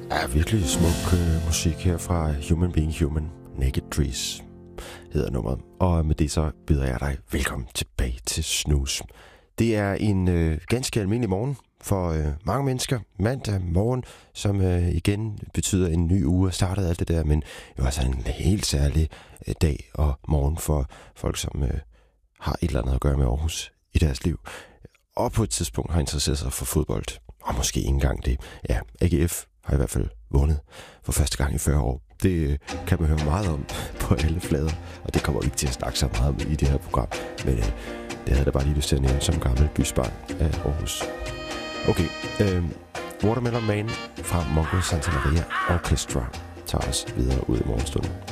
Ja, virkelig smuk musik her fra Human Being Human. Naked Trees hedder nummeret. Og med det så byder jeg dig velkommen tilbage til Snooze. Det er en ganske almindelig morgen for mange mennesker. Mandag morgen, som igen betyder en ny uge. Startede alt det der, men det var altså en helt særlig dag og morgen for folk, som har et eller andet at gøre med Aarhus i deres liv. Og på et tidspunkt har interesseret sig for fodbold. Og måske ikke engang det. Ja, AGF har i hvert fald vundet for første gang i 40 år. Det kan man høre meget om på alle flader, og det kommer vi ikke til at snakke så meget om i det her program. Men det havde jeg da bare lige lyst til at nævne som gammel bysbarn af Aarhus. Okay, Watermelon Man fra Mongo Santa Maria Orchestra tager os videre ud i morgenstunden.